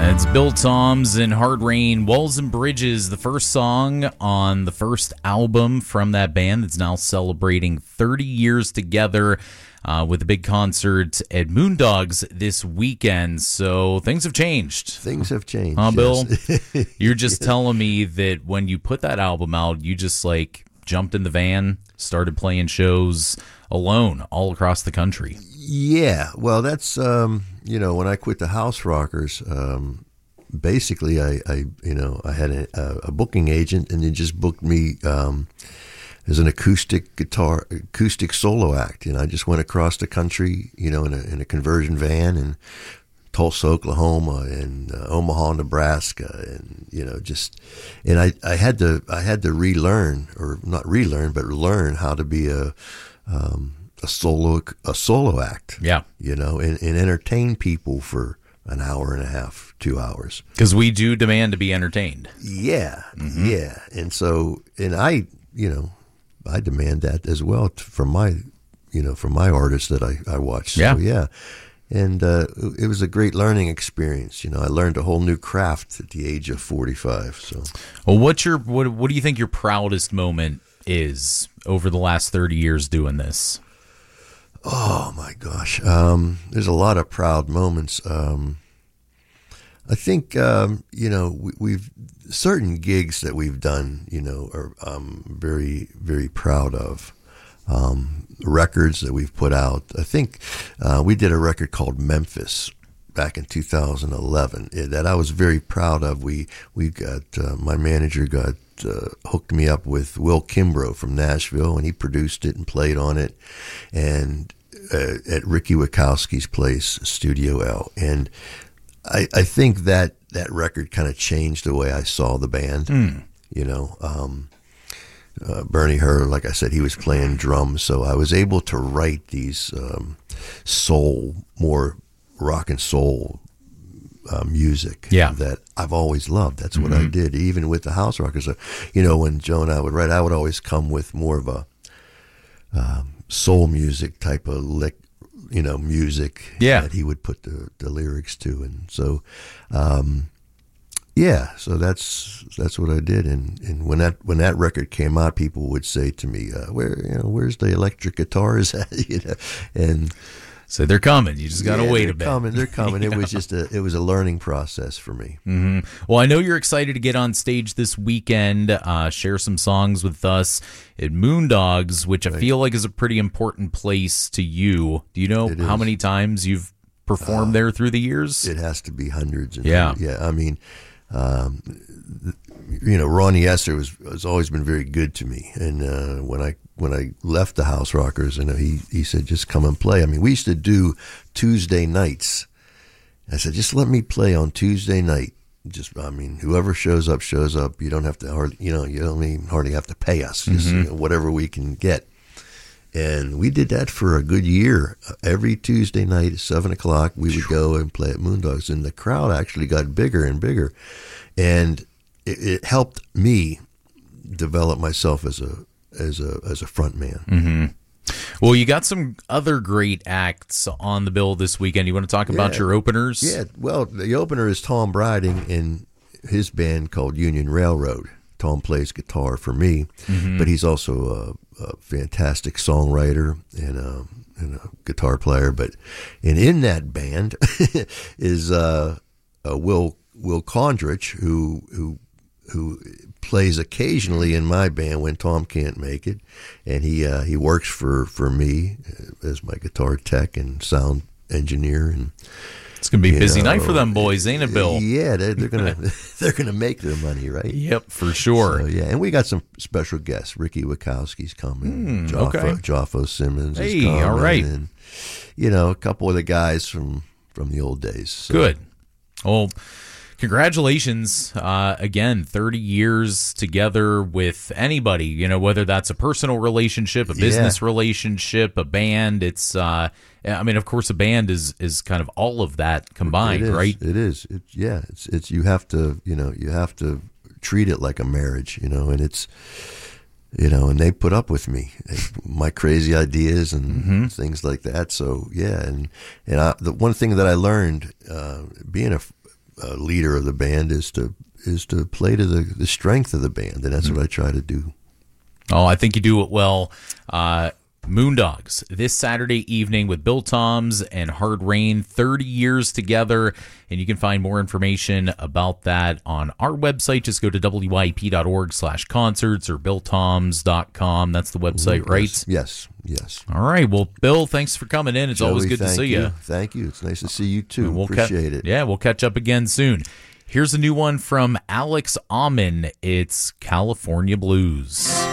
It's Bill Toms and Hard Rain, Walls and Bridges, the first song on the first album from that band that's now celebrating 30 years together with a big concert at Moondogs this weekend. So things have changed. Things have changed. Bill? Yes. You're just telling me that when you put that album out, you just jumped in the van, started playing shows alone all across the country. Yeah, well, that's when I quit the House Rockers, basically I had a booking agent, and they just booked me as an acoustic solo act, and I just went across the country, in a conversion van, and Tulsa, Oklahoma, and Omaha, Nebraska, and I had to relearn, or not relearn, but learn how to be a solo act. Yeah. And entertain people for an hour and a half, 2 hours. Because we do demand to be entertained. Yeah. Mm-hmm. Yeah. And so, I demand that as well from my artists that I watch. Yeah. So, yeah. And it was a great learning experience. I learned a whole new craft at the age of 45. So, well, what do you think your proudest moment is over the last 30 years doing this? Oh my gosh, there's a lot of proud moments. I think we've certain gigs that we've done, are very, very proud of. Records that we've put out. I think we did a record called Memphis back in 2011 that I was very proud of. We got my manager got hooked me up with Will Kimbrough from Nashville, and he produced it and played on it, and at Ricky Wachowski's place, Studio L. And I think that record kind of changed the way I saw the band. Bernie Herr, like I said, he was playing drums, so I was able to write these more rock and soul music that I've always loved. That's what I did, even with the House Rockers. When Joe and I would write, I would always come with more of a soul music type of music that he would put the lyrics to, and so so that's what I did. And when that record came out, people would say to me, where's the electric guitars at? And so they're coming. You just got to wait a bit. They're coming. It was just it was a learning process for me. Mm-hmm. Well, I know you're excited to get on stage this weekend, share some songs with us at Moondogs, which I feel like is a pretty important place to you. Do you know how many times you've performed there through the years? It has to be hundreds. And yeah. I mean, Ronnie Esser has always been very good to me, and when I left the House Rockers, he said, just come and play. I mean, we used to do Tuesday nights. I said, just let me play on Tuesday night. Whoever shows up. You don't have to you don't even hardly have to pay us. Just whatever we can get. And we did that for a good year. Every Tuesday night at 7:00, we would go and play at Moondogs, and the crowd actually got bigger and bigger, and it helped me develop myself as a front man. Mm-hmm. Well, you got some other great acts on the bill this weekend. You want to talk about your openers? Yeah. Well, the opener is Tom Briding and his band called Union Railroad. Tom plays guitar for me, but he's also a fantastic songwriter and a guitar player. And in that band is Will Condrich, who plays occasionally in my band when Tom can't make it, and he works for me as my guitar tech and sound engineer. And it's gonna be a busy night for them boys, ain't it, Bill? Yeah, they're gonna make their money, right? Yep, for sure. So, yeah, and we got some special guests. Ricky Wachowski's coming. Joffo Simmons is coming. All right. And a couple of the guys from the old days. So. Good. Well, congratulations again, 30 years together with anybody, whether that's a personal relationship, a business relationship, a band. It's of course a band is kind of all of that combined, right? It is. It's you have to treat it like a marriage, and it's and they put up with me, my crazy ideas and things like that. So yeah, and the one thing that I learned being leader of the band is to play to the strength of the band, and that's what I try to do. Oh, I think you do it well. Moondogs this Saturday evening with Bill Toms and Hard Rain, 30 years together, and you can find more information about that on our website. Just go to wyp.org/concerts or billtoms.com. That's the website, right? Yes. All right. Well, Bill, thanks for coming in. It's Joey, always good to see you. Thank you. It's nice to see you too. Appreciate it. Yeah, we'll catch up again soon. Here's a new one from Alex Ammon. It's California Blues.